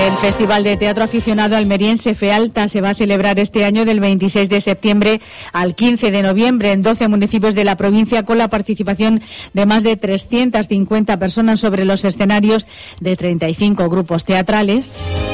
El Festival de Teatro Aficionado Almeriense FEALTA se va a celebrar este año del 26 de septiembre al 15 de noviembre en 12 municipios de la provincia, con la participación de más de 350 personas sobre los escenarios de 35 grupos teatrales.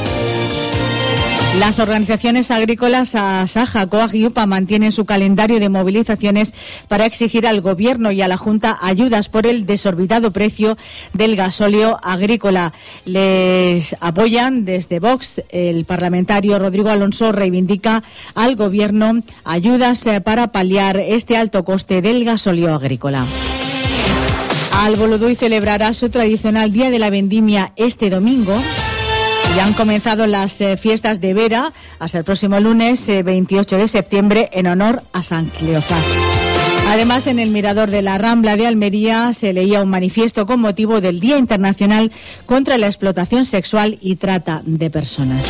Las organizaciones agrícolas Asaja, Coag y UPA mantienen su calendario de movilizaciones para exigir al Gobierno y a la Junta ayudas por el desorbitado precio del gasóleo agrícola. Les apoyan desde Vox. El parlamentario Rodrigo Alonso reivindica al Gobierno ayudas para paliar este alto coste del gasóleo agrícola. Alboludui celebrará su tradicional Día de la Vendimia este domingo. Ya han comenzado las fiestas de Vera hasta el próximo lunes 28 de septiembre en honor a San Cleofás. Además, en el mirador de la Rambla de Almería se leía un manifiesto con motivo del Día Internacional contra la Explotación Sexual y Trata de Personas.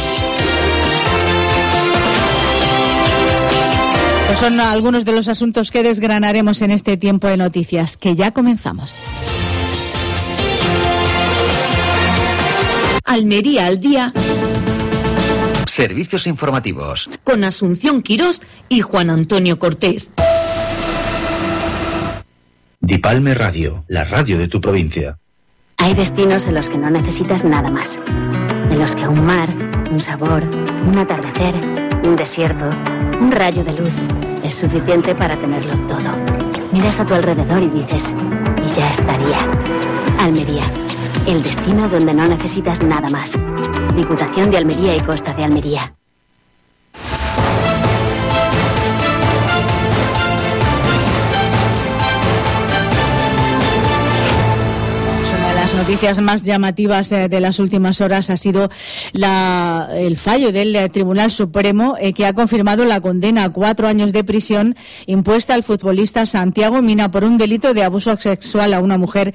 Pues son algunos de los asuntos que desgranaremos en este tiempo de noticias, que ya comenzamos. Almería al día. Servicios informativos. Con Asunción Quirós y Juan Antonio Cortés. Dipalme Radio, la radio de tu provincia. Hay destinos en los que no necesitas nada más. En los que un mar, un sabor, un atardecer, un desierto, un rayo de luz es suficiente para tenerlo todo. Miras a tu alrededor y dices, y ya estaría. Almería. El destino donde no necesitas nada más. Diputación de Almería y Costa de Almería. Las noticias más llamativas de las últimas horas ha sido el fallo del Tribunal Supremo que ha confirmado la condena a 4 años de prisión impuesta al futbolista Santiago Mina por un delito de abuso sexual a una mujer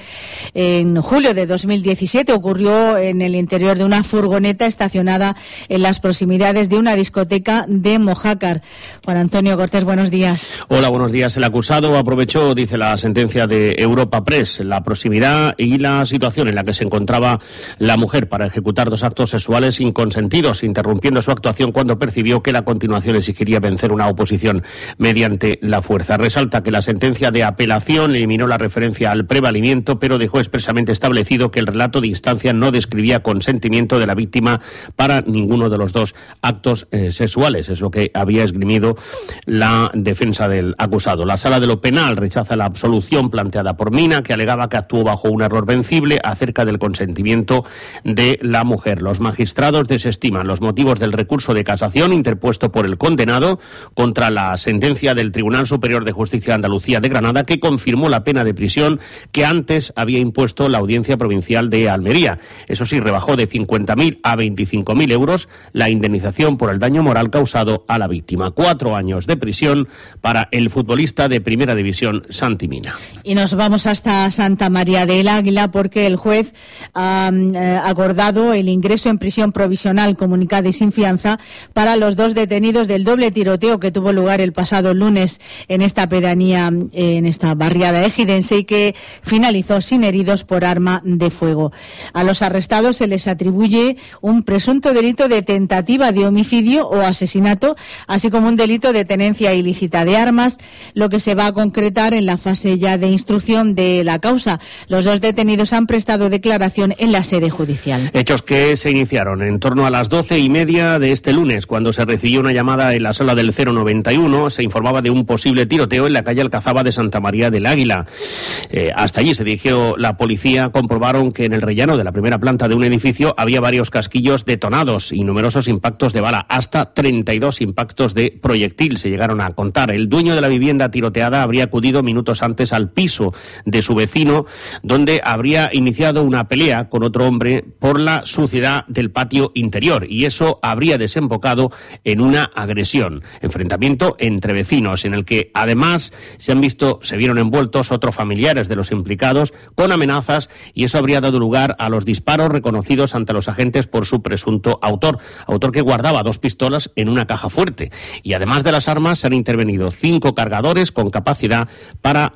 en julio de 2017. Ocurrió en el interior de una furgoneta estacionada en las proximidades de una discoteca de Mojácar. Juan Antonio Cortés, buenos días. Hola, buenos días. El acusado aprovechó, dice la sentencia de Europa Press, la proximidad y la situación en la que se encontraba la mujer para ejecutar 2 actos sexuales inconsentidos, interrumpiendo su actuación cuando percibió que la continuación exigiría vencer una oposición mediante la fuerza. Resalta que la sentencia de apelación eliminó la referencia al prevalimiento, pero dejó expresamente establecido que el relato de instancia no describía consentimiento de la víctima para ninguno de los 2 actos sexuales. Es lo que había esgrimido la defensa del acusado. La Sala de lo Penal rechaza la absolución planteada por Mina, que alegaba que actuó bajo un error vencible acerca del consentimiento de la mujer. Los magistrados desestiman los motivos del recurso de casación interpuesto por el condenado contra la sentencia del Tribunal Superior de Justicia de Andalucía de Granada, que confirmó la pena de prisión que antes había impuesto la Audiencia Provincial de Almería. Eso sí, rebajó de 50.000 a 25.000 euros la indemnización por el daño moral causado a la víctima. 4 años de prisión para el futbolista de Primera División Santi Mina. Y nos vamos hasta Santa María del Águila, porque el juez ha acordado el ingreso en prisión provisional comunicada y sin fianza para los 2 detenidos del doble tiroteo que tuvo lugar el pasado lunes en esta pedanía, en esta barriada ejidense, y que finalizó sin heridos por arma de fuego. A los arrestados se les atribuye un presunto delito de tentativa de homicidio o asesinato, así como un delito de tenencia ilícita de armas, lo que se va a concretar en la fase ya de instrucción de la causa. Los 2 detenidos han prestado declaración en la sede judicial. Hechos que se iniciaron en torno a las 12:30 de este lunes, cuando se recibió una llamada en la sala del 091. Se informaba de un posible tiroteo en la calle Alcazaba de Santa María del Águila. Hasta allí se dirigió la policía. Comprobaron que en el rellano de la primera planta de un edificio había varios casquillos detonados y numerosos impactos de bala, hasta 32 impactos de proyectil se llegaron a contar. El dueño de la vivienda tiroteada habría acudido minutos antes al piso de su vecino, donde habría iniciado una pelea con otro hombre por la suciedad del patio interior, y eso habría desembocado en una agresión, enfrentamiento entre vecinos, en el que además se vieron envueltos otros familiares de los implicados con amenazas, y eso habría dado lugar a los disparos reconocidos ante los agentes por su presunto autor que guardaba 2 pistolas en una caja fuerte. Y además de las armas, se han intervenido 5 cargadores con capacidad para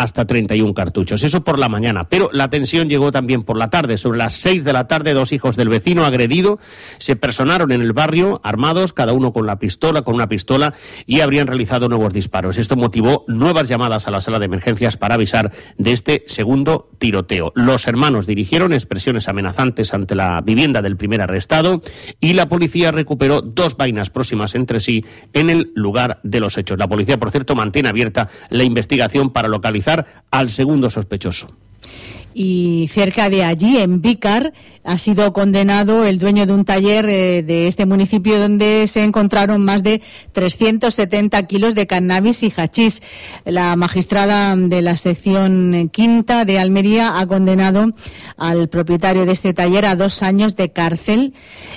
hasta 31 cartuchos. Eso por la mañana, pero la tensión llegó también por la tarde. Sobre las 6 de la tarde, 2 hijos del vecino agredido se personaron en el barrio armados, cada uno con una pistola, y habrían realizado nuevos disparos. Esto motivó nuevas llamadas a la sala de emergencias para avisar de este segundo tiroteo. Los hermanos dirigieron expresiones amenazantes ante la vivienda del primer arrestado y la policía recuperó 2 vainas próximas entre sí en el lugar de los hechos. La policía, por cierto, mantiene abierta la investigación para localizar al segundo sospechoso. Y cerca de allí, en Vícar, ha sido condenado el dueño de un taller de este municipio donde se encontraron más de 370 kilos de cannabis y hachís. La magistrada de la sección quinta de Almería ha condenado al propietario de este taller a 2 años de cárcel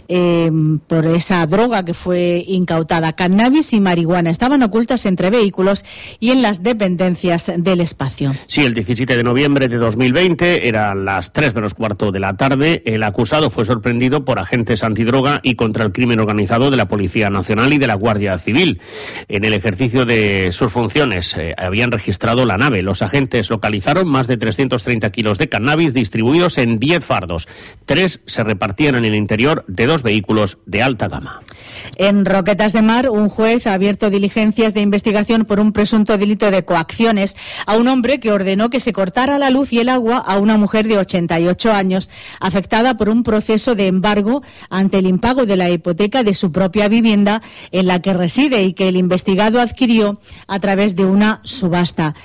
por esa droga que fue incautada. Cannabis y marihuana estaban ocultas entre vehículos y en las dependencias del espacio. Sí, el 17 de noviembre de 2020 eran las 3 menos cuarto de la tarde. El acusado fue sorprendido por agentes antidroga y contra el crimen organizado de la Policía Nacional y de la Guardia Civil. En el ejercicio de sus funciones habían registrado la nave. Los agentes localizaron más de 330 kilos de cannabis distribuidos en 10 fardos. 3 se repartían en el interior de 2 vehículos de alta gama. En Roquetas de Mar, un juez ha abierto diligencias de investigación por un presunto delito de coacciones a un hombre que ordenó que se cortara la luz y el agua a una mujer de 88 años, afectada por un proceso de embargo ante el impago de la hipoteca de su propia vivienda en la que reside y que el investigado adquirió a través de una subasta.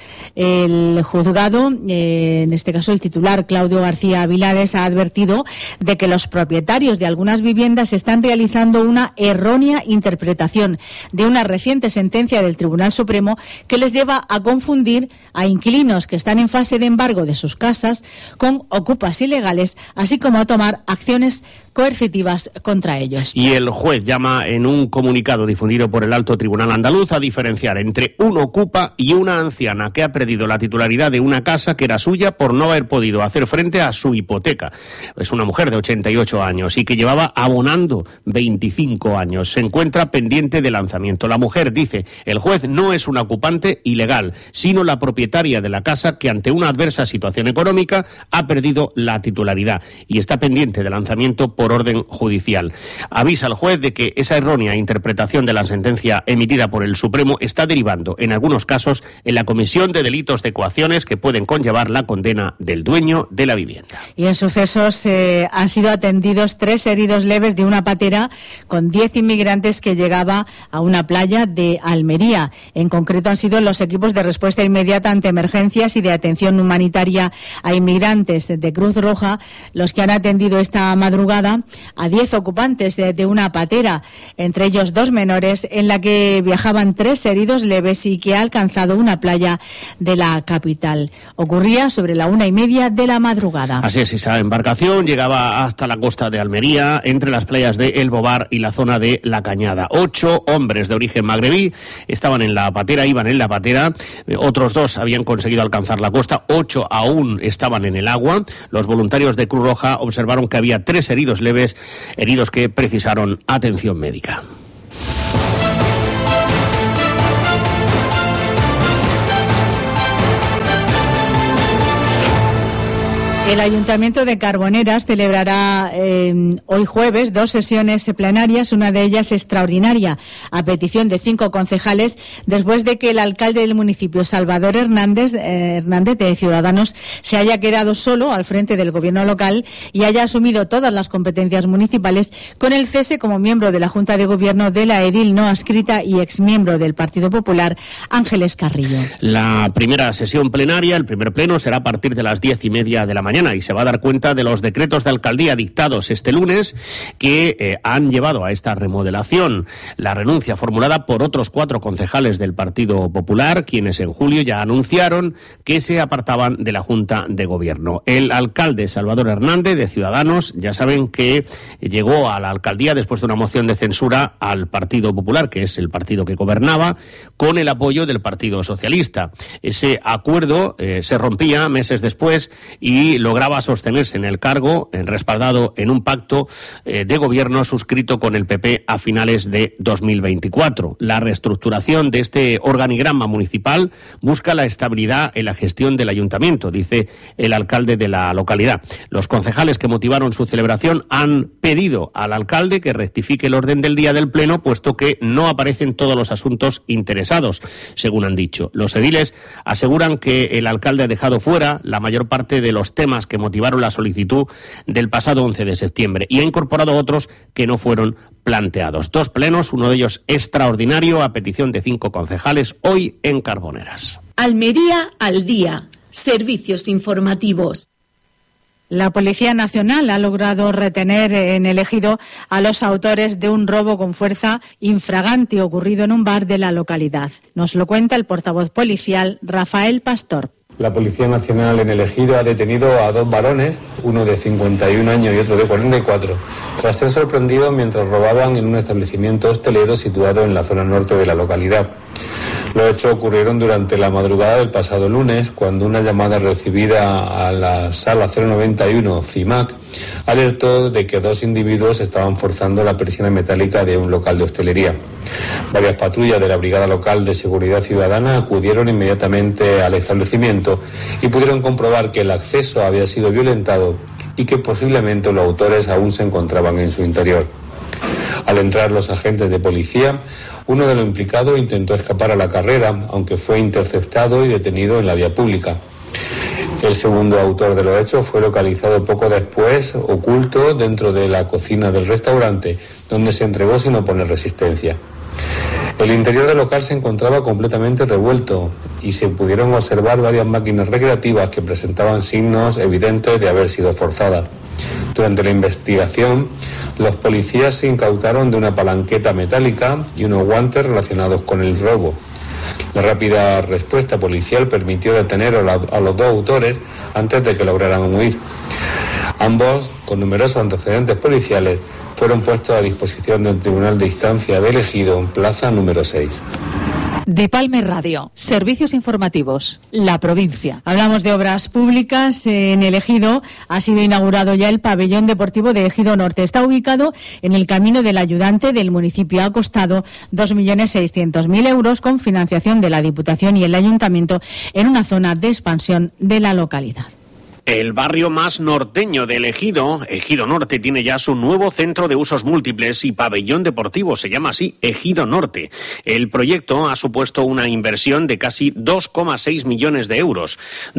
El juzgado, en este caso el titular Claudio García Vilades, ha advertido de que los propietarios de algunas viviendas están realizando una errónea interpretación de una reciente sentencia del Tribunal Supremo que les lleva a confundir a inquilinos que están en fase de embargo de sus casas con ocupas ilegales, así como a tomar acciones coercitivas contra ellos. Y el juez llama en un comunicado difundido por el Alto Tribunal Andaluz a diferenciar entre un ocupa y una anciana que ha perdido la titularidad de una casa que era suya por no haber podido hacer frente a su hipoteca. Es una mujer de 88 años y que llevaba abonando 25 años. Se encuentra pendiente de lanzamiento. La mujer, dice el juez, no es una ocupante ilegal, sino la propietaria de la casa que ante una adversa situación económica ha perdido la titularidad y está pendiente de lanzamiento por orden judicial. Avisa al juez de que esa errónea interpretación de la sentencia emitida por el Supremo está derivando, en algunos casos, en la comisión de delitos de coacciones que pueden conllevar la condena del dueño de la vivienda. Y en sucesos han sido atendidos 3 heridos leves de una patera con 10 inmigrantes que llegaba a una playa de Almería. En concreto han sido los equipos de respuesta inmediata ante emergencias y de atención humanitaria a inmigrantes de Cruz Roja los que han atendido esta madrugada a 10 ocupantes de una patera, entre ellos 2 menores, en la que viajaban 3 heridos leves y que ha alcanzado una playa de la capital. Ocurría sobre la 1:30 de la madrugada. Así es, esa embarcación llegaba hasta la costa de Almería, entre las playas de El Bobar y la zona de La Cañada. 8 hombres de origen magrebí estaban en la patera, iban en la patera, otros 2 habían conseguido alcanzar la costa, 8 aún estaban en el agua. Los voluntarios de Cruz Roja observaron que había 3 heridos leves, heridos que precisaron atención médica. El Ayuntamiento de Carboneras celebrará hoy jueves 2 sesiones plenarias, una de ellas extraordinaria, a petición de 5 concejales, después de que el alcalde del municipio, Salvador Hernández de Ciudadanos, se haya quedado solo al frente del gobierno local y haya asumido todas las competencias municipales, con el cese como miembro de la Junta de Gobierno de la edil no adscrita y exmiembro del Partido Popular, Ángeles Carrillo. La primera sesión plenaria, el primer pleno, será a partir de las 10:30 de la mañana y se va a dar cuenta de los decretos de alcaldía dictados este lunes que han llevado a esta remodelación. La renuncia formulada por otros 4 concejales del Partido Popular, quienes en julio ya anunciaron que se apartaban de la Junta de Gobierno. El alcalde Salvador Hernández de Ciudadanos, ya saben que llegó a la alcaldía después de una moción de censura al Partido Popular, que es el partido que gobernaba, con el apoyo del Partido Socialista. Ese acuerdo se rompía meses después y lo lograba sostenerse en el cargo, respaldado en un pacto de gobierno suscrito con el PP a finales de 2024. La reestructuración de este organigrama municipal busca la estabilidad en la gestión del ayuntamiento, dice el alcalde de la localidad. Los concejales que motivaron su celebración han pedido al alcalde que rectifique el orden del día del pleno, puesto que no aparecen todos los asuntos interesados, según han dicho. Los ediles aseguran que el alcalde ha dejado fuera la mayor parte de los temas que motivaron la solicitud del pasado 11 de septiembre y ha incorporado otros que no fueron planteados. 2 plenos, uno de ellos extraordinario, a petición de 5 concejales, hoy en Carboneras. Almería al día. Servicios informativos. La Policía Nacional ha logrado retener en el Ejido a los autores de un robo con fuerza infraganti ocurrido en un bar de la localidad. Nos lo cuenta el portavoz policial Rafael Pastor. La Policía Nacional en el Ejido ha detenido a 2 varones, uno de 51 años y otro de 44, tras ser sorprendidos mientras robaban en un establecimiento hostelero situado en la zona norte de la localidad. Los hechos ocurrieron durante la madrugada del pasado lunes, cuando una llamada recibida a la sala 091 CIMAC alertó de que 2 individuos estaban forzando la persiana metálica de un local de hostelería. Varias patrullas de la Brigada Local de Seguridad Ciudadana acudieron inmediatamente al establecimiento y pudieron comprobar que el acceso había sido violentado y que posiblemente los autores aún se encontraban en su interior. Al entrar los agentes de policía, uno de los implicados intentó escapar a la carrera, aunque fue interceptado y detenido en la vía pública. El segundo autor de los hechos fue localizado poco después, oculto dentro de la cocina del restaurante, donde se entregó sin oponer resistencia. El interior del local se encontraba completamente revuelto y se pudieron observar varias máquinas recreativas que presentaban signos evidentes de haber sido forzadas. Durante la investigación, los policías se incautaron de una palanqueta metálica y unos guantes relacionados con el robo. La rápida respuesta policial permitió detener a los 2 autores antes de que lograran huir. Ambos, con numerosos antecedentes policiales, fueron puestos a disposición del Tribunal de Instancia de Ejido en plaza número 6. De Palme Radio, servicios informativos, la provincia. Hablamos de obras públicas. En el Ejido ha sido inaugurado ya el pabellón deportivo de Ejido Norte. Está ubicado en el Camino del Ayudante del municipio. Ha costado 2.600.000 euros con financiación de la Diputación y el Ayuntamiento en una zona de expansión de la localidad. El barrio más norteño del Ejido, Ejido Norte, tiene ya su nuevo centro de usos múltiples y pabellón deportivo, se llama así, Ejido Norte. El proyecto ha supuesto una inversión de casi 2,6 millones de euros,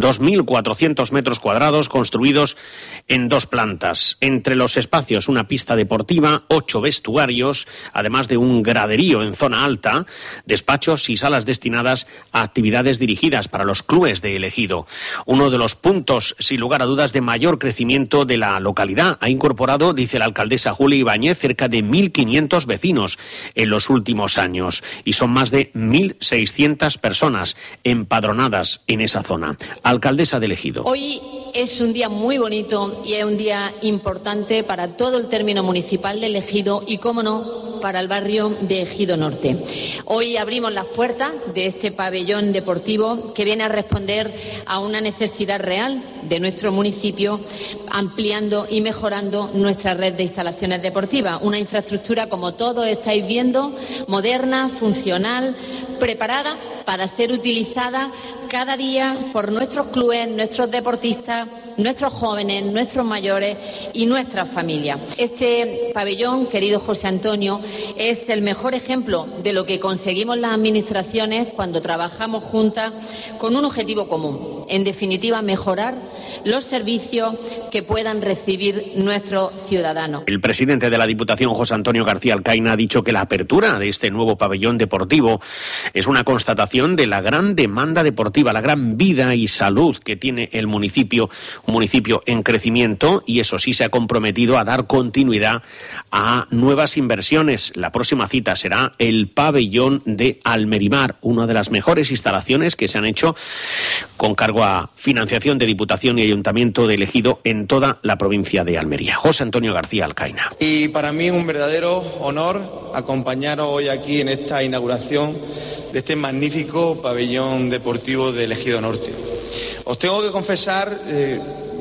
2.400 metros cuadrados construidos en 2 plantas. Entre los espacios, una pista deportiva, 8 vestuarios, además de un graderío en zona alta, despachos y salas destinadas a actividades dirigidas para los clubes de El Ejido. Uno de los puntos, sin lugar a dudas, de mayor crecimiento de la localidad. Ha incorporado, dice la alcaldesa Julia Ibáñez, cerca de 1.500 vecinos en los últimos años y son más de 1.600 personas empadronadas en esa zona. Alcaldesa del Ejido. Hoy es un día muy bonito y es un día importante para todo el término municipal del Ejido y, cómo no, para el barrio de Ejido Norte. Hoy abrimos las puertas de este pabellón deportivo que viene a responder a una necesidad real de nuestro municipio, ampliando y mejorando nuestra red de instalaciones deportivas. Una infraestructura, como todos estáis viendo, moderna, funcional, preparada para ser utilizada cada día por nuestros clubes, nuestros deportistas, nuestros jóvenes, nuestros mayores y nuestras familias. Este pabellón, querido José Antonio, es el mejor ejemplo de lo que conseguimos las administraciones cuando trabajamos juntas con un objetivo común. En definitiva, mejorar los servicios que puedan recibir nuestros ciudadanos. El presidente de la Diputación, José Antonio García Alcaina, ha dicho que la apertura de este nuevo pabellón deportivo es una constatación de la gran demanda deportiva, la gran vida y salud que tiene el municipio, un municipio en crecimiento, y eso sí, se ha comprometido a dar continuidad a nuevas inversiones. La próxima cita será el pabellón de Almerimar, una de las mejores instalaciones que se han hecho con cargo a financiación de Diputación y Ayuntamiento de El Ejido en toda la provincia de Almería. José Antonio García Alcaina. Y para mí es un verdadero honor acompañaros hoy aquí en esta inauguración de este magnífico pabellón deportivo de El Ejido Norte. Os tengo que confesar,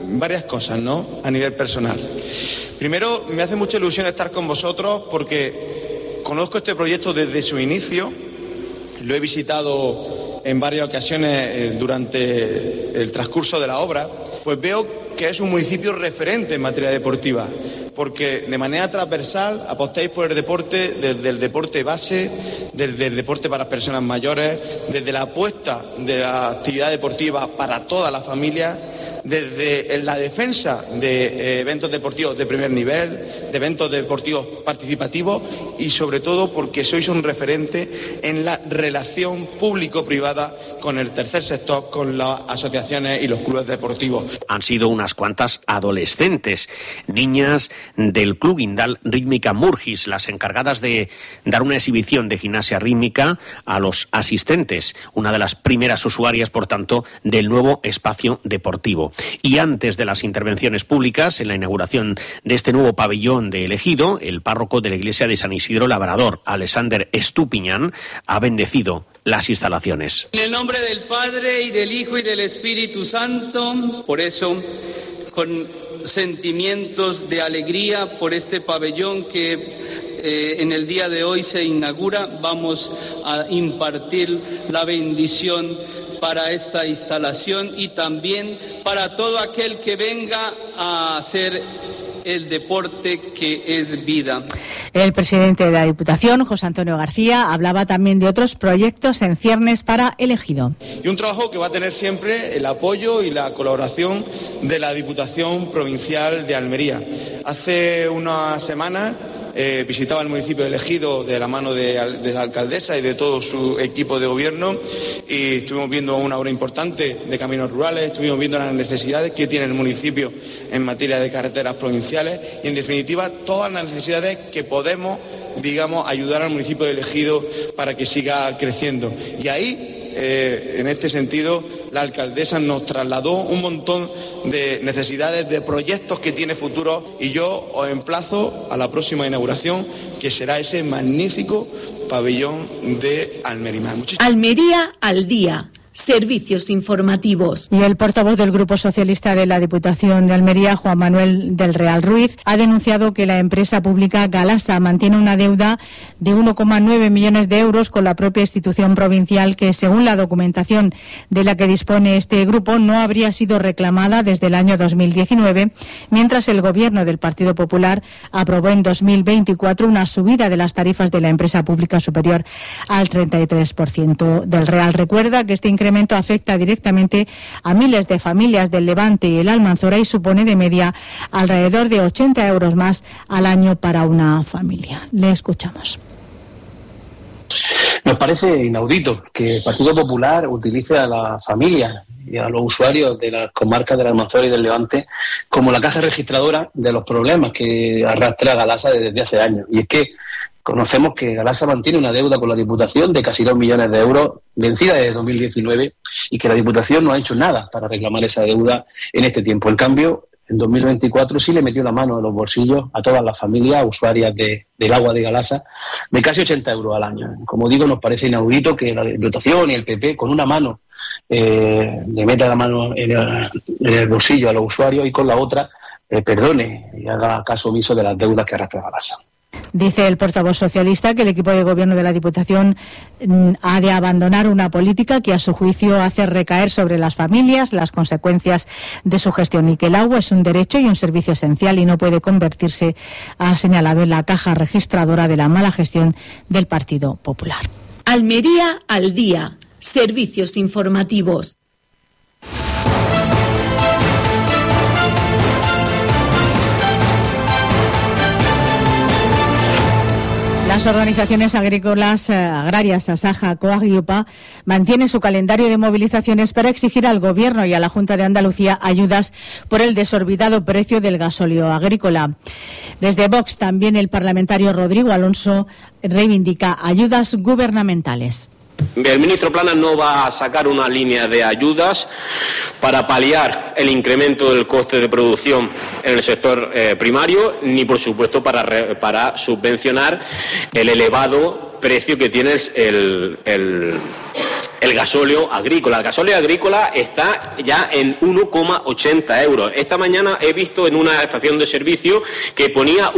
varias cosas, ¿no?, a nivel personal. Primero, me hace mucha ilusión estar con vosotros porque conozco este proyecto desde su inicio, lo he visitado en varias ocasiones durante el transcurso de la obra, pues veo que es un municipio referente en materia deportiva, porque de manera transversal apostáis por el deporte, desde el deporte base, desde el deporte para personas mayores, desde la apuesta de la actividad deportiva para toda la familia, desde la defensa de eventos deportivos de primer nivel, de eventos deportivos participativos y sobre todo porque sois un referente en la relación público-privada con el tercer sector, con las asociaciones y los clubes deportivos. Han sido unas cuantas adolescentes, niñas del Club Guindal Rítmica Murgis, las encargadas de dar una exhibición de gimnasia rítmica a los asistentes, una de las primeras usuarias, por tanto, del nuevo espacio deportivo. Y antes de las intervenciones públicas, en la inauguración de este nuevo pabellón de El Ejido, el párroco de la iglesia de San Isidro Labrador, Alexander Estupiñán, ha bendecido las instalaciones. En el nombre del Padre, y del Hijo, y del Espíritu Santo, por eso, con sentimientos de alegría por este pabellón que en el día de hoy se inaugura, vamos a impartir la bendición para esta instalación y también para todo aquel que venga a hacer el deporte que es vida. El presidente de la Diputación, José Antonio García, hablaba también de otros proyectos en ciernes para El Ejido. Y un trabajo que va a tener siempre el apoyo y la colaboración de la Diputación Provincial de Almería. Hace unas semanas visitaba el municipio de El Ejido de la mano de la alcaldesa y de todo su equipo de gobierno y estuvimos viendo una obra importante de caminos rurales, estuvimos viendo las necesidades que tiene el municipio en materia de carreteras provinciales y, en definitiva, todas las necesidades que podemos, ayudar al municipio de El Ejido para que siga creciendo. Y ahí, en este sentido, la alcaldesa nos trasladó un montón de necesidades, de proyectos que tiene futuro y yo os emplazo a la próxima inauguración, que será ese magnífico pabellón de Almería. Almería al día. Servicios informativos. Y el portavoz del Grupo Socialista de la Diputación de Almería, Juan Manuel del Real Ruiz, ha denunciado que la empresa pública Galasa mantiene una deuda de 1,9 millones de euros con la propia institución provincial que, según la documentación de la que dispone este grupo, no habría sido reclamada desde el año 2019, mientras el Gobierno del Partido Popular aprobó en 2024 una subida de las tarifas de la empresa pública superior al 33%. Del Real recuerda que este incremento afecta directamente a miles de familias del Levante y el Almanzora y supone de media alrededor de 80 euros más al año para una familia. Le escuchamos. Nos parece inaudito que el Partido Popular utilice a las familias y a los usuarios de las comarcas del Almanzora y del Levante como la caja registradora de los problemas que arrastra Galasa desde hace años. Y es que conocemos que Galasa mantiene una deuda con la Diputación de casi 2 millones de euros, vencida desde 2019, y que la Diputación no ha hecho nada para reclamar esa deuda en este tiempo. En cambio, en 2024 sí le metió la mano en los bolsillos a todas las familias usuarias del agua de Galasa de casi 80 euros al año. Como digo, nos parece inaudito que la Diputación y el PP con una mano le meta la mano en el bolsillo a los usuarios y con la otra perdone y haga caso omiso de las deudas que arrastra Galasa. Dice el portavoz socialista que el equipo de gobierno de la Diputación ha de abandonar una política que a su juicio hace recaer sobre las familias las consecuencias de su gestión y que el agua es un derecho y un servicio esencial y no puede convertirse, ha señalado, en la caja registradora de la mala gestión del Partido Popular. Almería al día. Servicios informativos. Las organizaciones agrícolas agrarias Asaja, COAG y UPA mantienen su calendario de movilizaciones para exigir al Gobierno y a la Junta de Andalucía ayudas por el desorbitado precio del gasóleo agrícola. Desde Vox también el parlamentario Rodrigo Alonso reivindica ayudas gubernamentales. El ministro Planas no va a sacar una línea de ayudas para paliar el incremento del coste de producción en el sector primario, ni por supuesto para subvencionar el elevado precio que tiene el gasóleo agrícola. El gasóleo agrícola está ya en 1,80 euros. Esta mañana he visto en una estación de servicio que ponía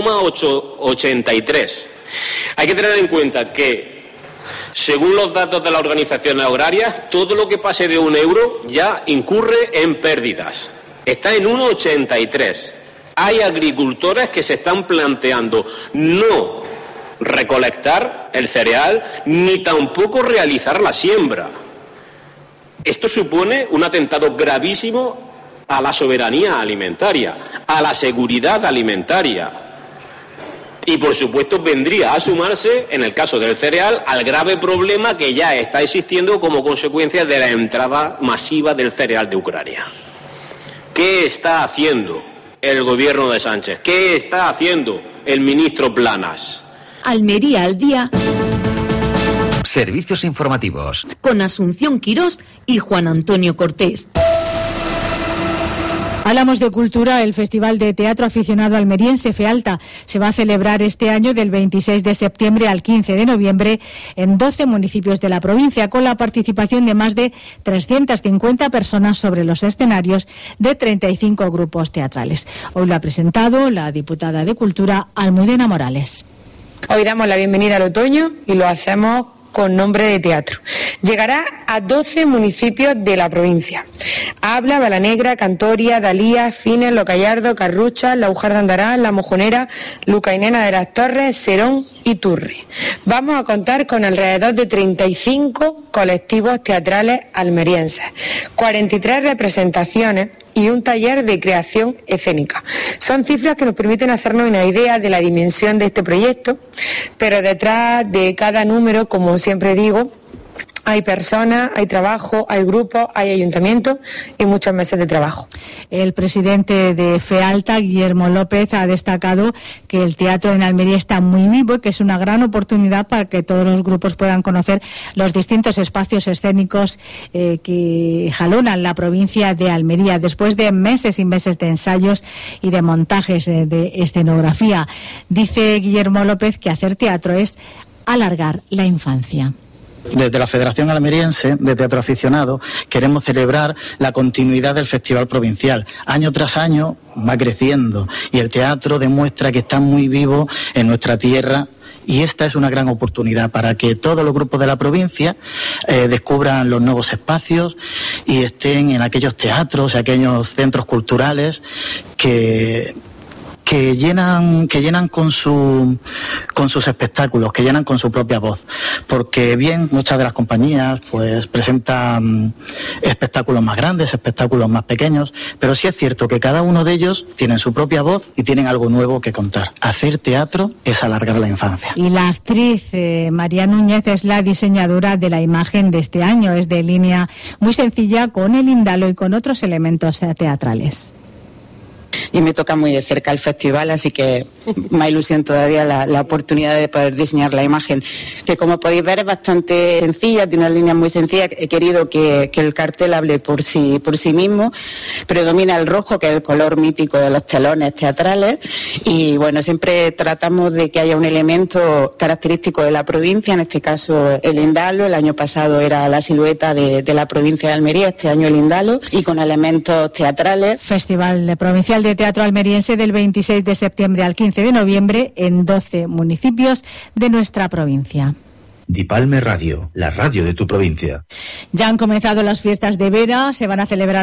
1,83. Hay que tener en cuenta que, según los datos de las organizaciones agrarias, todo lo que pase de 1 euro ya incurre en pérdidas. Está en 1,83. Hay agricultores que se están planteando no recolectar el cereal ni tampoco realizar la siembra. Esto supone un atentado gravísimo a la soberanía alimentaria, a la seguridad alimentaria. Y por supuesto vendría a sumarse, en el caso del cereal, al grave problema que ya está existiendo como consecuencia de la entrada masiva del cereal de Ucrania. ¿Qué está haciendo el gobierno de Sánchez? ¿Qué está haciendo el ministro Planas? Almería al día. Servicios informativos. Con Asunción Quirós y Juan Antonio Cortés. Hablamos de cultura. El Festival de Teatro Aficionado Almeriense FEALTA se va a celebrar este año del 26 de septiembre al 15 de noviembre en 12 municipios de la provincia, con la participación de más de 350 personas sobre los escenarios de 35 grupos teatrales. Hoy lo ha presentado la diputada de Cultura, Almudena Morales. Hoy damos la bienvenida al otoño y lo hacemos con nombre de teatro. Llegará a 12 municipios de la provincia. Habla, Balanegra, Cantoria, Dalía, Fines, Locallardo, Carrucha, La Ujar de Andarán, La Mojonera, Lucainena de las Torres, Serón y Turri. Vamos a contar con alrededor de 35 colectivos teatrales almerienses, 43 representaciones y un taller de creación escénica. Son cifras que nos permiten hacernos una idea de la dimensión de este proyecto, pero detrás de cada número, como siempre digo, hay personas, hay trabajo, hay grupos, hay ayuntamientos y muchos meses de trabajo. El presidente de FEALTA, Guillermo López, ha destacado que el teatro en Almería está muy vivo y que es una gran oportunidad para que todos los grupos puedan conocer los distintos espacios escénicos que jalonan la provincia de Almería, después de meses y meses de ensayos y de montajes de escenografía. Dice Guillermo López que hacer teatro es alargar la infancia. Desde la Federación Almeriense de Teatro Aficionado queremos celebrar la continuidad del Festival Provincial. Año tras año va creciendo y el teatro demuestra que está muy vivo en nuestra tierra. Y esta es una gran oportunidad para que todos los grupos de la provincia descubran los nuevos espacios y estén en aquellos teatros, aquellos centros culturales que llenan con sus espectáculos, que llenan con su propia voz, porque bien muchas de las compañías pues presentan espectáculos más grandes, espectáculos más pequeños, pero sí es cierto que cada uno de ellos tienen su propia voz y tienen algo nuevo que contar. Hacer teatro es alargar la infancia. Y la actriz María Núñez es la diseñadora de la imagen de este año. Es de línea muy sencilla, con el indalo y con otros elementos teatrales. Y me toca muy de cerca el festival, así que me ilusiona todavía la oportunidad de poder diseñar la imagen, que como podéis ver es bastante sencilla, tiene una línea muy sencilla. He querido que el cartel hable por sí mismo. Predomina el rojo, que es el color mítico de los telones teatrales, y bueno, siempre tratamos de que haya un elemento característico de la provincia, en este caso el indalo. El año pasado era la silueta de la provincia de Almería, este año el indalo, y con elementos teatrales. Festival Provincial de Teatro Almeriense del 26 de septiembre al 15 de noviembre en 12 municipios de nuestra provincia. Dipalme Radio, la radio de tu provincia. Ya han comenzado las fiestas de Vera, se van a celebrar